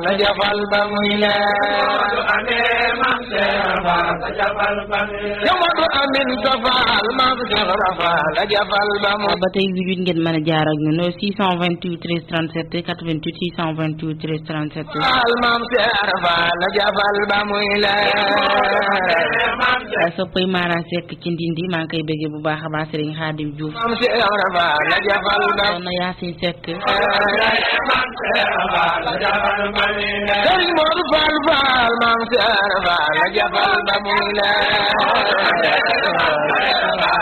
la jafal ba muy leer Jamadu Amin Safal Maam Cheikh Rafa la jafal ba muy ba tey 88 ngeen mën a jaar ak ñun 628 13 37 88 628 13 37 Maam Cheikh Rafa la jafal ba muy leer soppay Mara Seck ci Ndindi maa ngi koy bëgg bu baax a baax Serigne Khadim Diouf Maam Cheikh Rafa la jafal ba soxna Yacine Seck Serigne Modou Fall Fall Maam Cheikh Rafa la jafal ba muy leer